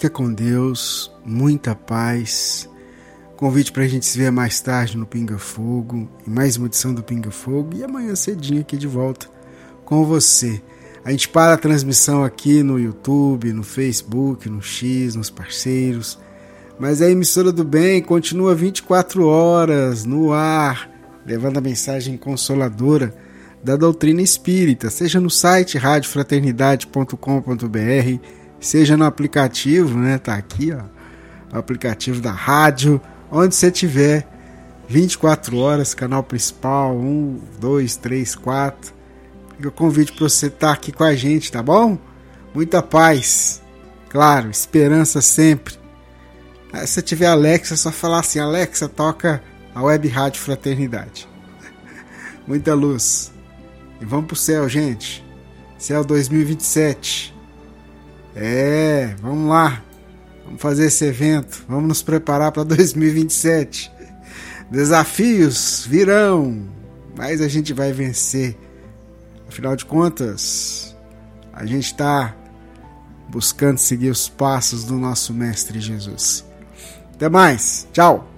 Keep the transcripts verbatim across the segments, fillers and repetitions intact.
Fica com Deus, muita paz. Convite para a gente se ver mais tarde no Pinga Fogo, em mais uma edição do Pinga Fogo, e amanhã cedinho aqui de volta com você. A gente para a transmissão aqui no YouTube, no Facebook, no X, nos parceiros, mas a emissora do bem continua vinte e quatro horas no ar, levando a mensagem consoladora da doutrina espírita, seja no site rádio fraternidade ponto com ponto b r, seja no aplicativo, né? Tá aqui, ó, o aplicativo da rádio, onde você tiver, vinte e quatro horas, canal principal, um, dois, três, quatro. Fica o convite para você estar aqui com a gente, tá bom? Muita paz, claro, esperança sempre. Se você tiver Alexa, é só falar assim: Alexa, toca a Web Rádio Fraternidade. Muita luz. E vamos pro céu, gente. Céu dois mil e vinte e sete. É, vamos lá. Vamos fazer esse evento. Vamos nos preparar para dois mil e vinte e sete. Desafios virão, mas a gente vai vencer. Afinal de contas, a gente está buscando seguir os passos do nosso Mestre Jesus. Até mais. Tchau.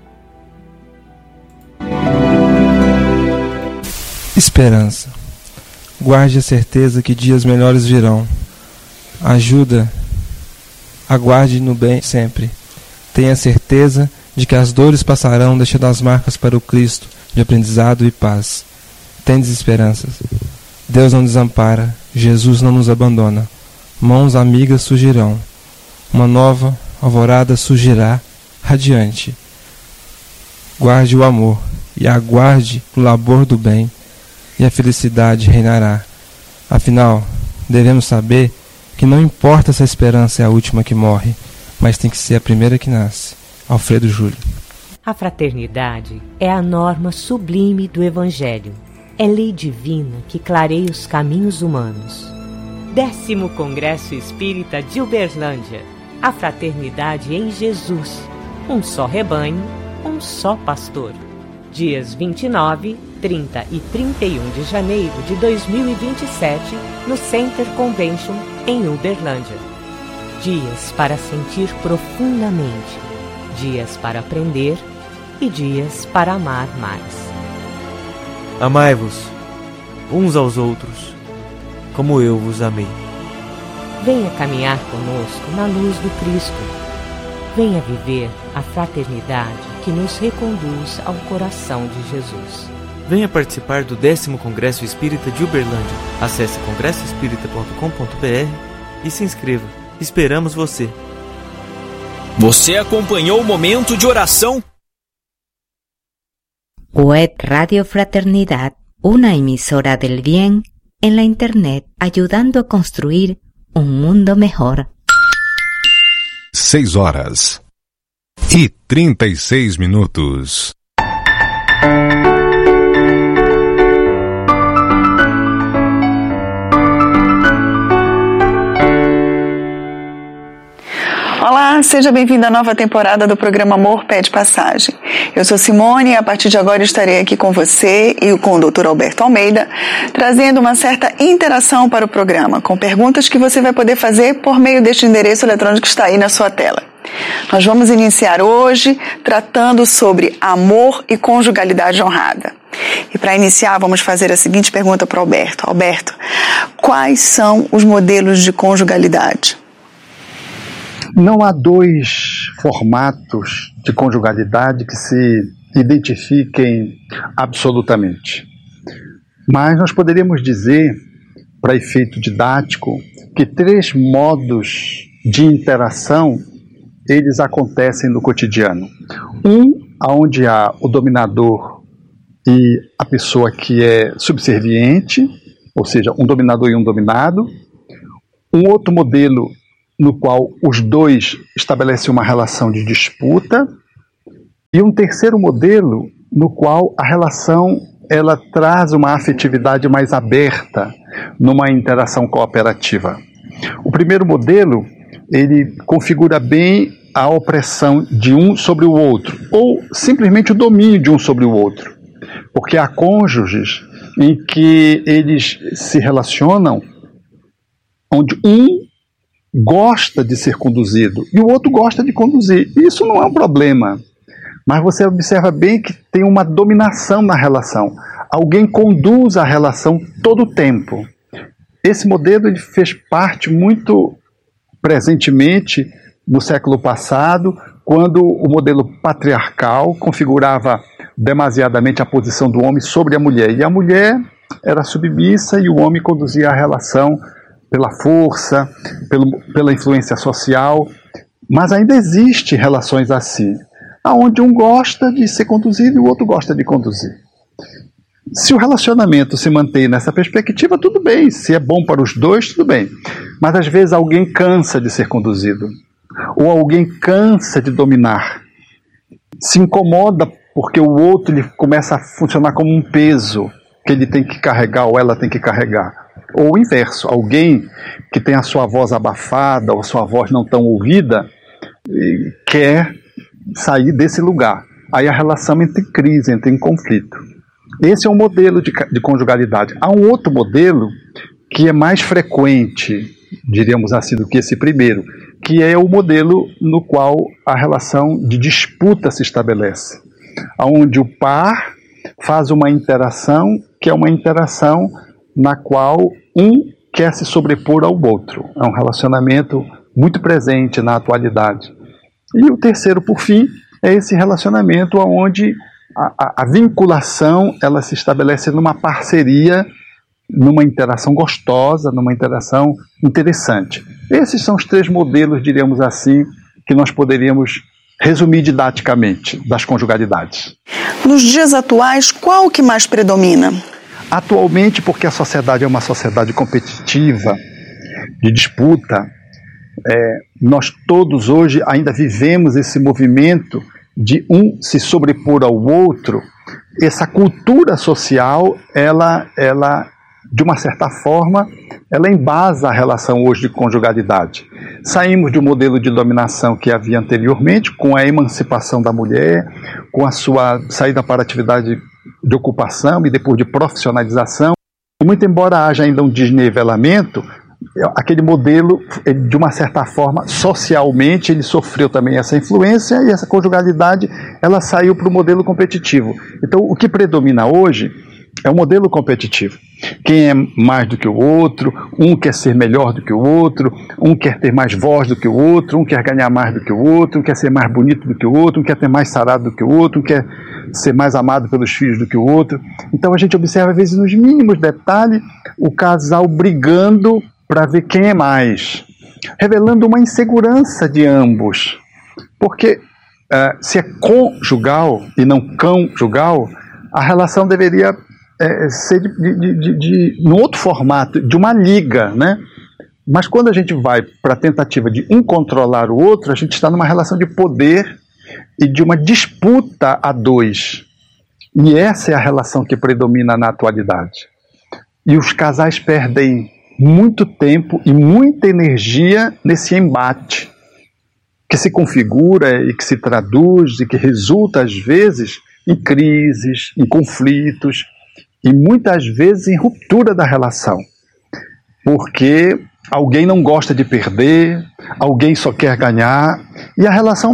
Esperança. Guarde a certeza que dias melhores virão. Ajuda. Aguarde no bem sempre. Tenha certeza de que as dores passarão, deixando as marcas para o Cristo de aprendizado e paz. Tendes esperanças. Deus não desampara, Jesus não nos abandona. Mãos amigas surgirão. Uma nova alvorada surgirá radiante. Guarde o amor e aguarde o labor do bem, e a felicidade reinará. Afinal, devemos saber que não importa se a esperança é a última que morre, mas tem que ser a primeira que nasce. Alfredo Júlio. A fraternidade é a norma sublime do Evangelho. É lei divina que clareia os caminhos humanos. Décimo Congresso Espírita de Uberlândia. A fraternidade em Jesus. Um só rebanho, um só pastor. Dias vinte e nove, trinta e trinta e um de janeiro de dois mil e vinte e sete, no Center Convention, em Uberlândia. Dias para sentir profundamente, dias para aprender e dias para amar mais. Amai-vos uns aos outros, como eu vos amei. Venha caminhar conosco na luz do Cristo. Venha viver a fraternidade que nos reconduz ao coração de Jesus. Venha participar do décimo Congresso Espírita de Uberlândia. Acesse congresso espírita ponto com ponto b r e se inscreva. Esperamos você. Você acompanhou o momento de oração? Web Radio Fraternidad, una emisora del bien en la Internet, ayudando a construir un mundo mejor. Seis horas e trinta e seis minutos. Olá, seja bem-vindo à nova temporada do programa Amor Pede Passagem. Eu sou Simone e a partir de agora estarei aqui com você e com o doutor Alberto Almeida, trazendo uma certa interação para o programa, com perguntas que você vai poder fazer por meio deste endereço eletrônico que está aí na sua tela. Nós vamos iniciar hoje tratando sobre amor e conjugalidade honrada. E para iniciar, vamos fazer a seguinte pergunta para o Alberto. Alberto, quais são os modelos de conjugalidade? Não há dois formatos de conjugalidade que se identifiquem absolutamente. Mas nós poderíamos dizer, para efeito didático, que três modos de interação eles acontecem no cotidiano. Um, onde há o dominador e a pessoa que é subserviente, ou seja, um dominador e um dominado. Um outro modelo no qual os dois estabelecem uma relação de disputa, e um terceiro modelo no qual a relação ela traz uma afetividade mais aberta numa interação cooperativa. O primeiro modelo, ele configura bem a opressão de um sobre o outro, ou simplesmente o domínio de um sobre o outro, porque há cônjuges em que eles se relacionam onde um gosta de ser conduzido e o outro gosta de conduzir. Isso não é um problema. Mas você observa bem que tem uma dominação na relação. Alguém conduz a relação todo o tempo. Esse modelo ele fez parte muito presentemente no século passado, quando o modelo patriarcal configurava demasiadamente a posição do homem sobre a mulher. E a mulher era submissa e o homem conduzia a relação pela força, pelo, pela influência social. Mas ainda existem relações assim, onde um gosta de ser conduzido e o outro gosta de conduzir. Se o relacionamento se mantém nessa perspectiva, tudo bem. Se é bom para os dois, tudo bem. Mas às vezes alguém cansa de ser conduzido. Ou alguém cansa de dominar. Se incomoda porque o outro ele começa a funcionar como um peso que ele tem que carregar ou ela tem que carregar. Ou o inverso. Alguém que tem a sua voz abafada ou a sua voz não tão ouvida quer sair desse lugar. Aí a relação entra em crise, entra em conflito. Esse é um modelo de, de conjugalidade. Há um outro modelo que é mais frequente, diríamos assim, do que esse primeiro, que é o modelo no qual a relação de disputa se estabelece, onde o par faz uma interação que é uma interação na qual um quer se sobrepor ao outro. É um relacionamento muito presente na atualidade. E o terceiro, por fim, é esse relacionamento onde a, a, a vinculação ela se estabelece numa parceria, numa interação gostosa, numa interação interessante. Esses são os três modelos, diríamos assim, que nós poderíamos resumir didaticamente das conjugalidades. Nos dias atuais, qual que mais predomina? Atualmente, porque a sociedade é uma sociedade competitiva, de disputa, é, nós todos hoje ainda vivemos esse movimento de um se sobrepor ao outro. Essa cultura social, ela, ela de uma certa forma, ela embasa a relação hoje de conjugalidade. Saímos de um modelo de dominação que havia anteriormente, com a emancipação da mulher, com a sua saída para a atividade de ocupação e depois de profissionalização. E muito embora haja ainda um desnivelamento, aquele modelo, de uma certa forma, socialmente, ele sofreu também essa influência e essa conjugalidade, ela saiu para o modelo competitivo. Então, o que predomina hoje é o modelo competitivo. Quem é mais do que o outro, um quer ser melhor do que o outro, um quer ter mais voz do que o outro, um quer ganhar mais do que o outro, um quer ser mais bonito do que o outro, um quer ter mais sarado do que o outro, um quer ser mais amado pelos filhos do que o outro. Então a gente observa, às vezes, nos mínimos detalhes, o casal brigando para ver quem é mais, revelando uma insegurança de ambos. Porque uh, se é conjugal e não conjugal, a relação deveria é, ser de, de, de, de, num outro formato, de uma liga, né? Mas quando a gente vai para a tentativa de um controlar o outro, a gente está numa relação de poder e de uma disputa a dois. E essa é a relação que predomina na atualidade. E os casais perdem muito tempo e muita energia nesse embate, que se configura e que se traduz e que resulta, às vezes, em crises, em conflitos e muitas vezes em ruptura da relação. Porque alguém não gosta de perder, alguém só quer ganhar e a relação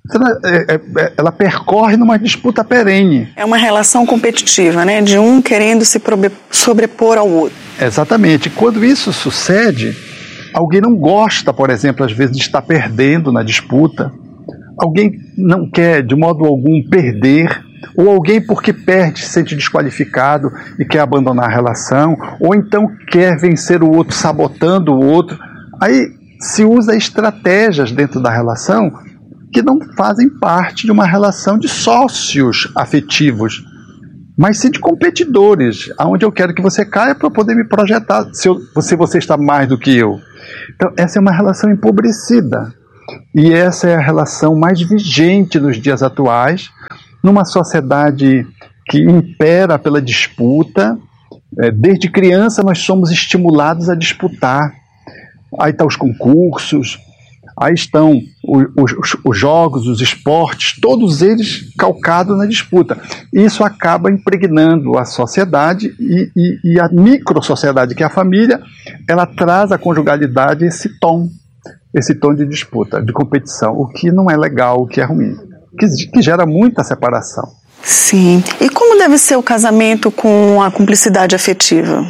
ela percorre numa disputa perene. É uma relação competitiva, né? De um querendo se sobrepor ao outro. Exatamente. Quando isso sucede, alguém não gosta, por exemplo, às vezes de estar perdendo na disputa. Alguém não quer, de modo algum, perder. Ou alguém, porque perde, se sente desqualificado e quer abandonar a relação. Ou então quer vencer o outro, sabotando o outro. Aí se usa estratégias dentro da relação que não fazem parte de uma relação de sócios afetivos, mas sim de competidores, onde eu quero que você caia para poder me projetar, se, eu, se você está mais do que eu. Então, essa é uma relação empobrecida. E essa é a relação mais vigente nos dias atuais, numa sociedade que impera pela disputa. Desde criança nós somos estimulados a disputar. Aí estão os concursos, aí estão os, os, os jogos, os esportes, todos eles calcados na disputa. Isso acaba impregnando a sociedade e, e, e a micro-sociedade, que é a família, ela traz à conjugalidade esse tom. esse tom de disputa, de competição, o que não é legal, o que é ruim, que, que gera muita separação. Sim. E como deve ser o casamento com a cumplicidade afetiva?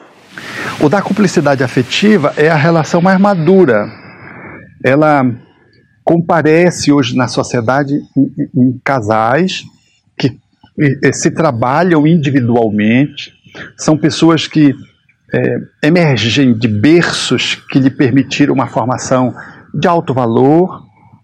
O da cumplicidade afetiva é a relação mais madura. Ela comparece hoje na sociedade em, em casais que se trabalham individualmente, são pessoas que é, emergem de berços que lhe permitiram uma formação de alto valor,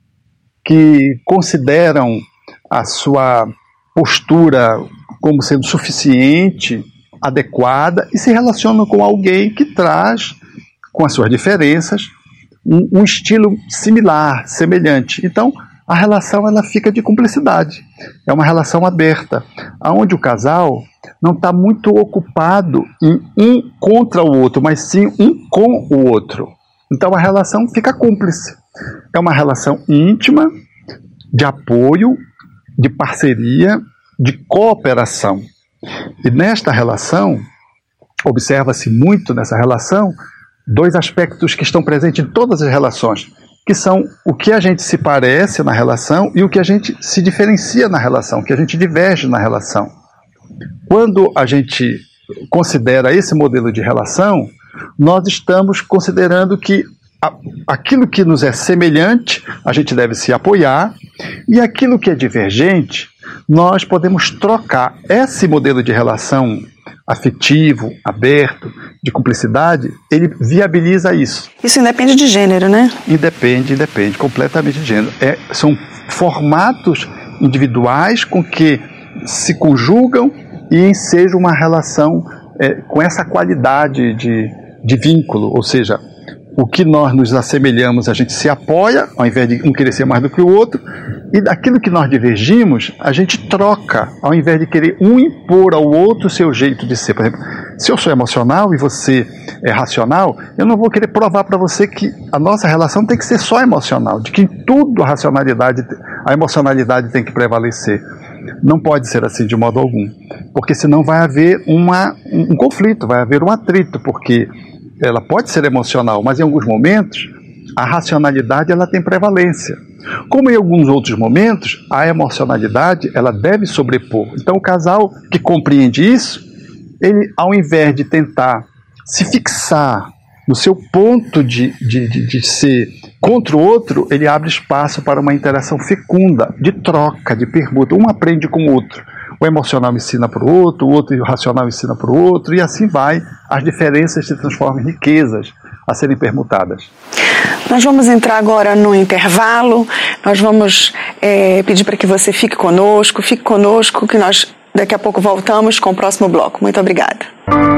que consideram a sua postura como sendo suficiente, adequada, e se relacionam com alguém que traz, com as suas diferenças, um, um estilo similar, semelhante. Então, a relação ela fica de cumplicidade. É uma relação aberta, onde o casal não está muito ocupado em um contra o outro, mas sim um com o outro. Então, a relação fica cúmplice. É uma relação íntima, de apoio, de parceria, de cooperação. E nesta relação, observa-se muito nessa relação, dois aspectos que estão presentes em todas as relações, que são o que a gente se parece na relação e o que a gente se diferencia na relação, que a gente diverge na relação. Quando a gente considera esse modelo de relação, nós estamos considerando que aquilo que nos é semelhante, a gente deve se apoiar, e aquilo que é divergente, nós podemos trocar. Esse modelo de relação afetivo, aberto, de cumplicidade, ele viabiliza isso. Isso independe de gênero, né? Independe, independe, completamente de gênero. É, são formatos individuais com que se conjugam e seja uma relação é, com essa qualidade de, de vínculo, ou seja, o que nós nos assemelhamos, a gente se apoia, ao invés de um querer ser mais do que o outro, e daquilo que nós divergimos, a gente troca, ao invés de querer um impor ao outro o seu jeito de ser. Por exemplo, se eu sou emocional e você é racional, eu não vou querer provar para você que a nossa relação tem que ser só emocional, de que em tudo a racionalidade, a emocionalidade tem que prevalecer. Não pode ser assim de modo algum, porque senão vai haver uma, um, um conflito, vai haver um atrito, porque ela pode ser emocional, mas em alguns momentos a racionalidade ela tem prevalência. Como em alguns outros momentos, a emocionalidade ela deve sobrepor. Então o casal que compreende isso, ele ao invés de tentar se fixar no seu ponto de, de, de, de ser contra o outro, ele abre espaço para uma interação fecunda, de troca, de permuta. Um aprende com o outro. O emocional ensina para o outro, o outro o racional ensina para o outro, e assim vai. As diferenças se transformam em riquezas a serem permutadas. Nós vamos entrar agora no intervalo, nós vamos é, pedir para que você fique conosco, fique conosco, que nós daqui a pouco voltamos com o próximo bloco. Muito obrigada.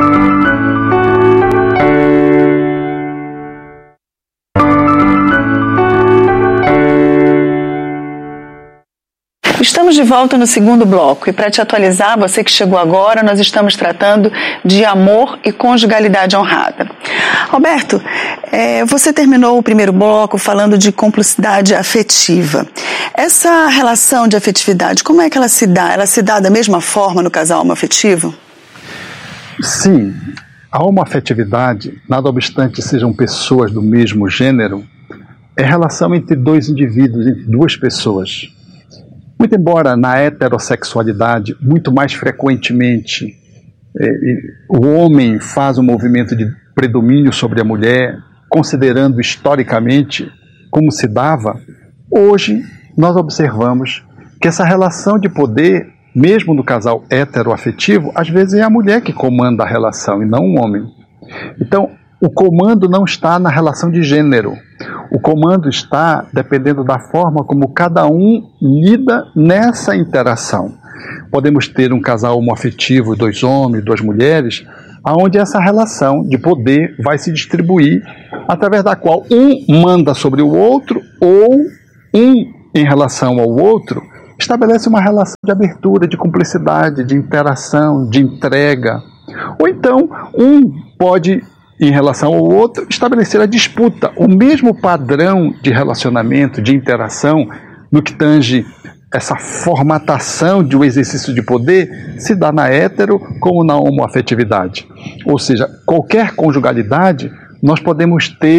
Estamos de volta no segundo bloco e para te atualizar, você que chegou agora, nós estamos tratando de amor e conjugalidade honrada. Roberto, é, você terminou o primeiro bloco falando de cumplicidade afetiva. Essa relação de afetividade, como é que ela se dá? Ela se dá da mesma forma no casal homoafetivo? Sim, a homoafetividade, nada obstante sejam pessoas do mesmo gênero, é relação entre dois indivíduos, entre duas pessoas. Muito embora na heterossexualidade, muito mais frequentemente, é, o homem faz um movimento de predomínio sobre a mulher, considerando historicamente como se dava, hoje nós observamos que essa relação de poder, mesmo no casal heteroafetivo, às vezes é a mulher que comanda a relação e não o homem. Então, o comando não está na relação de gênero. O comando está dependendo da forma como cada um lida nessa interação. Podemos ter um casal homoafetivo, dois homens, duas mulheres, onde essa relação de poder vai se distribuir, através da qual um manda sobre o outro, ou um, em relação ao outro, estabelece uma relação de abertura, de cumplicidade, de interação, de entrega. Ou então, um pode, em relação ao outro, estabelecer a disputa. O mesmo padrão de relacionamento, de interação, no que tange essa formatação de um exercício de poder, se dá na hétero como na homoafetividade. Ou seja, qualquer conjugalidade, nós podemos ter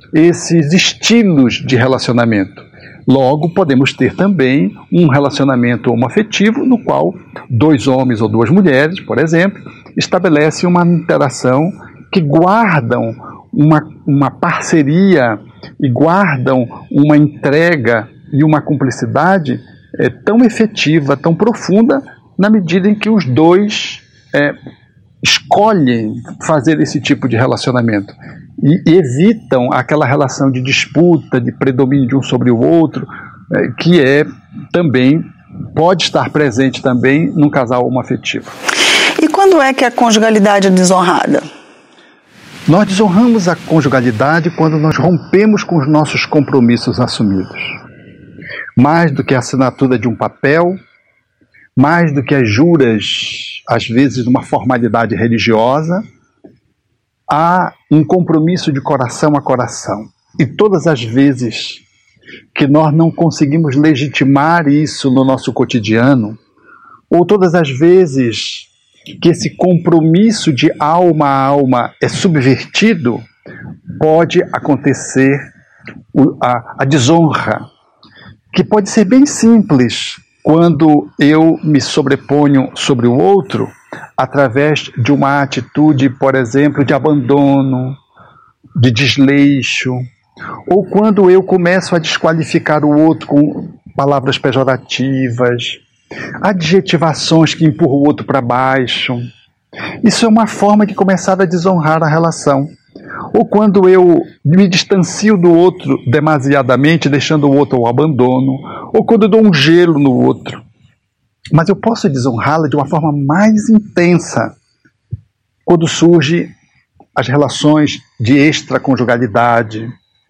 esses estilos de relacionamento. Logo, podemos ter também um relacionamento homoafetivo no qual dois homens ou duas mulheres, por exemplo, estabelecem uma interação que guardam uma, uma parceria e guardam uma entrega e uma cumplicidade é, tão efetiva, tão profunda, na medida em que os dois é, escolhem fazer esse tipo de relacionamento e evitam aquela relação de disputa, de predomínio de um sobre o outro, é, que é também, pode estar presente também num casal homoafetivo. E quando é que a conjugalidade é desonrada? Nós desonramos a conjugalidade quando nós rompemos com os nossos compromissos assumidos. Mais do que a assinatura de um papel, mais do que as juras, às vezes, de uma formalidade religiosa, há um compromisso de coração a coração. E todas as vezes que nós não conseguimos legitimar isso no nosso cotidiano, ou todas as vezes que esse compromisso de alma a alma é subvertido, pode acontecer a, a desonra, que pode ser bem simples quando eu me sobreponho sobre o outro através de uma atitude, por exemplo, de abandono, de desleixo, ou quando eu começo a desqualificar o outro com palavras pejorativas, adjetivações que empurram o outro para baixo. Isso é uma forma de começar a desonrar a relação. Ou quando eu me distancio do outro demasiadamente, deixando o outro ao abandono, ou quando eu dou um gelo no outro. Mas eu posso desonrá-la de uma forma mais intensa quando surgem as relações de extraconjugalidade,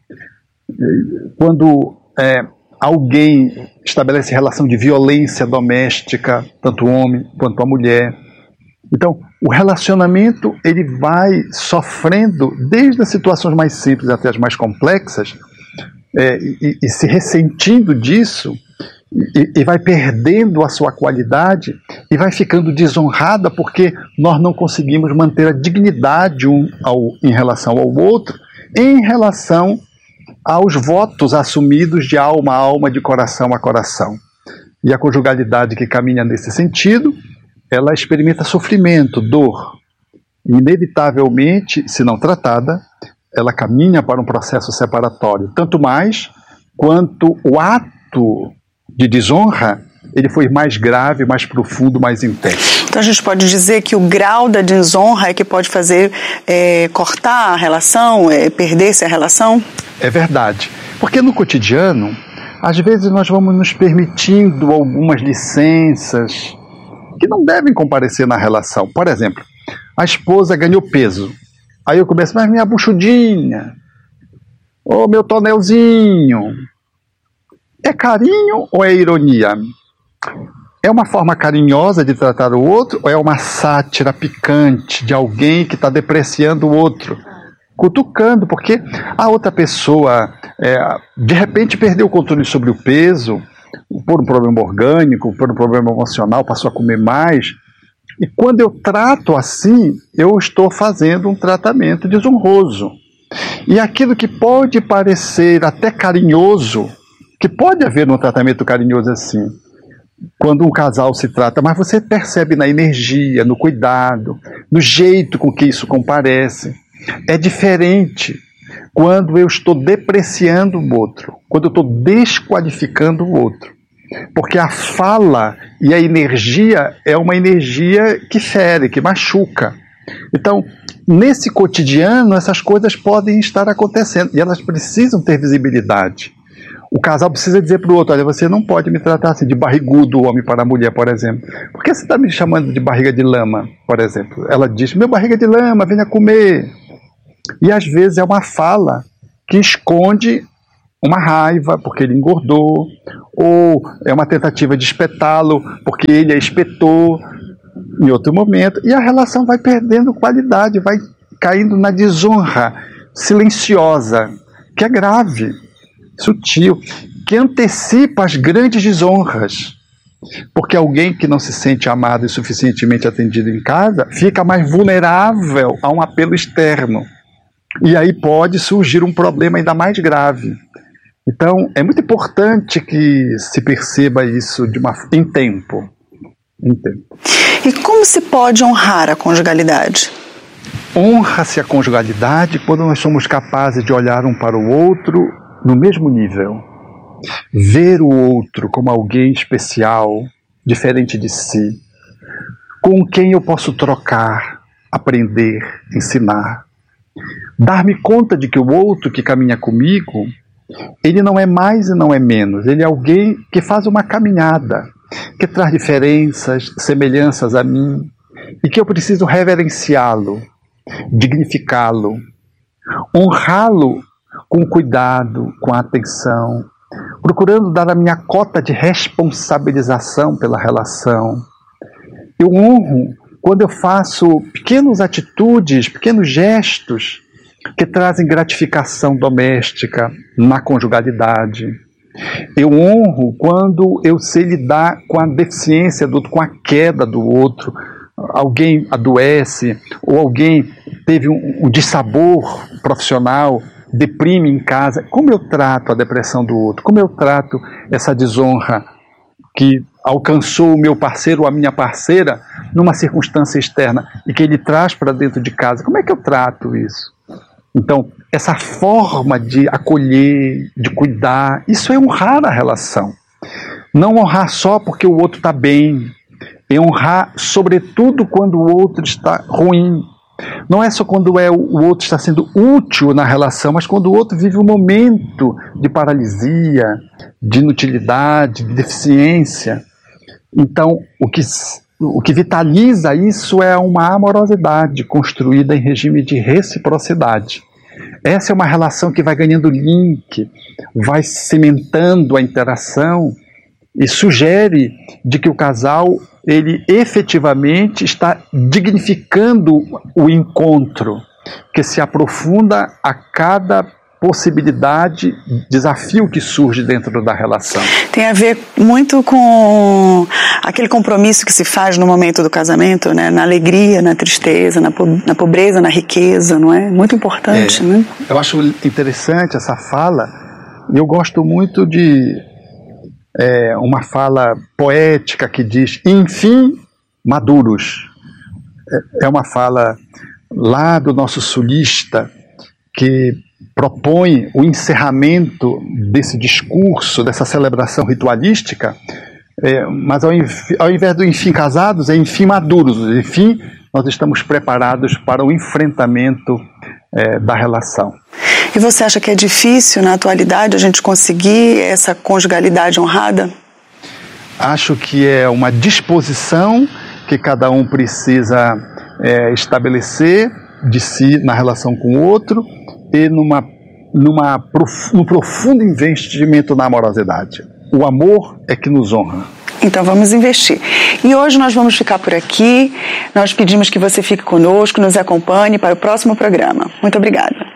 quando é, alguém estabelece relação de violência doméstica, tanto o homem quanto a mulher. Então, o relacionamento ele vai sofrendo desde as situações mais simples até as mais complexas, é, e, e se ressentindo disso, e, e vai perdendo a sua qualidade e vai ficando desonrada porque nós não conseguimos manter a dignidade um ao, em relação ao outro, em relação aos votos assumidos de alma a alma, de coração a coração. E a conjugalidade que caminha nesse sentido, ela experimenta sofrimento, dor. E, inevitavelmente, se não tratada, ela caminha para um processo separatório. Tanto mais quanto o ato de desonra ele foi mais grave, mais profundo, mais intenso. Então a gente pode dizer que o grau da desonra é que pode fazer é, cortar a relação, é, perder-se a relação? É verdade. Porque no cotidiano, às vezes nós vamos nos permitindo algumas licenças que não devem comparecer na relação. Por exemplo, a esposa ganhou peso. Aí eu começo, mas minha buchudinha, ô meu tonelzinho. É carinho ou é ironia? É uma forma carinhosa de tratar o outro ou é uma sátira picante de alguém que está depreciando o outro? Cutucando, porque a outra pessoa, é, de repente, perdeu o controle sobre o peso, por um problema orgânico, por um problema emocional, passou a comer mais. E quando eu trato assim, eu estou fazendo um tratamento desonroso. E aquilo que pode parecer até carinhoso, que pode haver um tratamento carinhoso assim, quando um casal se trata, mas você percebe na energia, no cuidado, no jeito com que isso comparece. É diferente quando eu estou depreciando o outro, quando eu estou desqualificando o outro. Porque a fala e a energia é uma energia que fere, que machuca. Então, nesse cotidiano, essas coisas podem estar acontecendo e elas precisam ter visibilidade. O casal precisa dizer para o outro, olha, você não pode me tratar assim, de barrigudo, homem para a mulher, por exemplo. Por que você está me chamando de barriga de lama, por exemplo? Ela diz, meu barriga de lama, venha comer. E às vezes é uma fala que esconde uma raiva porque ele engordou, ou é uma tentativa de espetá-lo porque ele a espetou em outro momento, e a relação vai perdendo qualidade, vai caindo na desonra silenciosa, que é grave, sutil, que antecipa as grandes desonras. Porque alguém que não se sente amado e suficientemente atendido em casa fica mais vulnerável a um apelo externo. E aí pode surgir um problema ainda mais grave. Então, é muito importante que se perceba isso de uma, em tempo. Em tempo. E como se pode honrar a conjugalidade? Honra-se a conjugalidade quando nós somos capazes de olhar um para o outro no mesmo nível. Ver o outro como alguém especial, diferente de si, com quem eu posso trocar, aprender, ensinar. Dar-me conta de que o outro que caminha comigo, ele não é mais e não é menos. Ele é alguém que faz uma caminhada, que traz diferenças, semelhanças a mim, e que eu preciso reverenciá-lo, dignificá-lo, honrá-lo com cuidado, com atenção, procurando dar a minha cota de responsabilização pela relação. Eu honro quando eu faço pequenas atitudes, pequenos gestos que trazem gratificação doméstica na conjugalidade. Eu honro quando eu sei lidar com a deficiência do outro, com a queda do outro. Alguém adoece ou alguém teve um, um dissabor profissional, deprime em casa. Como eu trato a depressão do outro? Como eu trato essa desonra que alcançou o meu parceiro ou a minha parceira numa circunstância externa e que ele traz para dentro de casa? Como é que eu trato isso? Então, essa forma de acolher, de cuidar, isso é honrar a relação. Não honrar só porque o outro está bem, é honrar sobretudo quando o outro está ruim. Não é só quando é, o outro está sendo útil na relação, mas quando o outro vive um momento de paralisia, de inutilidade, de deficiência. Então, o que, o que vitaliza isso é uma amorosidade construída em regime de reciprocidade. Essa é uma relação que vai ganhando link, vai cimentando a interação e sugere de que o casal ele efetivamente está dignificando o encontro, que se aprofunda a cada possibilidade, desafio que surge dentro da relação. Tem a ver muito com aquele compromisso que se faz no momento do casamento, né? Na alegria, na tristeza, na, po- na pobreza, na riqueza, não é? Muito importante, é, né? Eu acho interessante essa fala, e eu gosto muito de é, uma fala poética que diz, enfim, maduros. É, é uma fala lá do nosso sulista que propõe o encerramento desse discurso, dessa celebração ritualística, é, mas ao, ao invés do enfim casados, é enfim maduros. Enfim, nós estamos preparados para o enfrentamento é, da relação. E você acha que é difícil, na atualidade, a gente conseguir essa conjugalidade honrada? Acho que é uma disposição que cada um precisa é, estabelecer de si na relação com o outro, e numa, numa, num profundo investimento na amorosidade. O amor é que nos honra. Então vamos investir. E hoje nós vamos ficar por aqui. Nós pedimos que você fique conosco, nos acompanhe para o próximo programa. Muito obrigada.